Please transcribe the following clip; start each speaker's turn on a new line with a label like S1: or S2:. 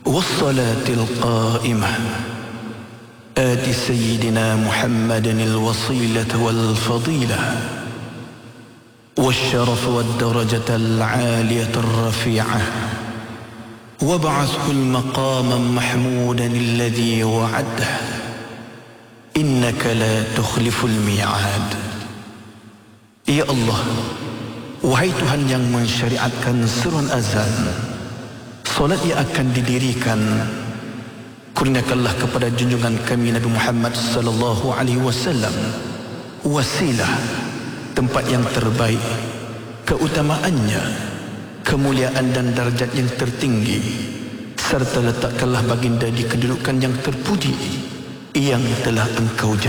S1: والصلاة القائمة آت سيدنا محمد الوصيلة والفضيلة والشرف والدرجة العالية الرفيعة وابعثه المقام محمودا الذي وعده إنك لا تخلف الميعاد. Ya Allah, wahai Tuhan yang mensyariatkan seruan azan, solat yang akan didirikan, kurniakanlah kepada junjungan kami Nabi Muhammad sallallahu alaihi wasallam wasilah, tempat yang terbaik, keutamaannya, kemuliaan dan darjat yang tertinggi, serta letakkanlah baginda di kedudukan yang terpuji yang telah Engkau janjikan.